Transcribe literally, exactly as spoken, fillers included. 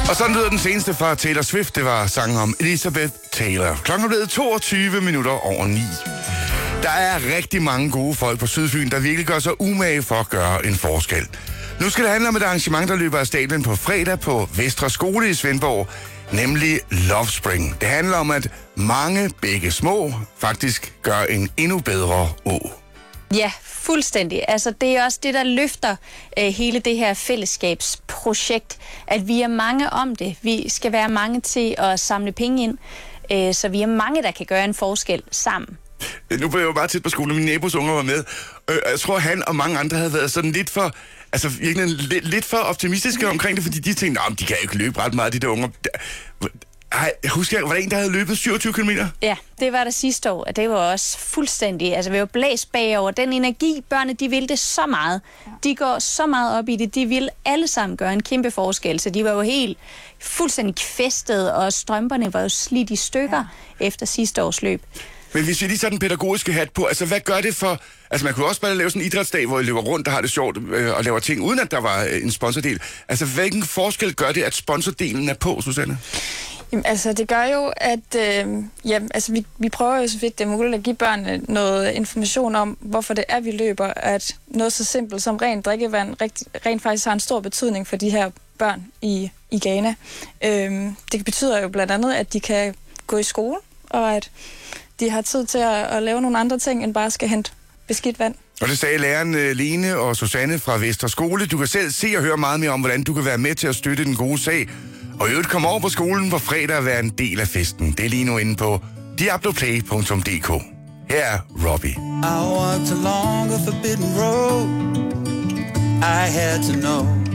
Og sådan lyder den seneste fra Taylor Swift. Det var sangen om Elizabeth Taylor. Klokken er blevet toogtyve minutter over ni. Der er rigtig mange gode folk på Sydfyn, der virkelig gør sig umage for at gøre en forskel. Nu skal det handle om et arrangement, der løber af stablen på fredag på Vestre Skole i Svendborg, nemlig Love Spring. Det handler om, at mange begge små faktisk gør en endnu bedre å. Ja, fuldstændig. Altså, det er også det, der løfter øh, hele det her fællesskabsprojekt, at vi er mange om det. Vi skal være mange til at samle penge ind, øh, så vi er mange, der kan gøre en forskel sammen. Nu var jeg jo bare tæt på skolen, og min nabos unger var med. Jeg tror, han og mange andre havde været sådan lidt for, altså virkelig lidt, lidt for optimistiske omkring det, fordi de tænkte, at de kan ikke løbe ret meget, de der unger. Jeg husker, var der en, der havde løbet syvogtyve kilometer? Ja, det var der sidste år, og det var også fuldstændig, altså vi var blæst bagover. Den energi, børnene, de ville det så meget. De går så meget op i det, de ville alle sammen gøre en kæmpe forskel, så de var jo helt fuldstændig kvæstet, og strømperne var jo slidt i stykker ja. efter sidste års løb. Men hvis vi lige tager den pædagogiske hat på, altså hvad gør det for... Altså man kunne også bare lave sådan en idrætsdag, hvor I løber rundt og har det sjovt øh, og laver ting, uden at der var øh, en sponsordel. Altså hvilken forskel gør det, at sponsordelen er på, Susanne? Jamen, altså det gør jo, at øh, ja, altså, vi, vi prøver jo så vidt det er muligt at give børnene noget information om, hvorfor det er, vi løber. At noget så simpelt som rent drikkevand rent, rent faktisk har en stor betydning for de her børn i, i Ghana. Øh, det betyder jo blandt andet, at de kan gå i skole, og at de har tid til at, at lave nogle andre ting, end bare skal hente beskidt vand. Og det sagde læreren Lene og Susanne fra Vestre Skole. Du kan selv se og høre meget mere om, hvordan du kan være med til at støtte den gode sag. Og i øvrigt komme over på skolen på fredag og være en del af festen. Det er lige nu inde på diabloplay punktum d k. Her er Robbie. I walked along a forbidden road. I had to know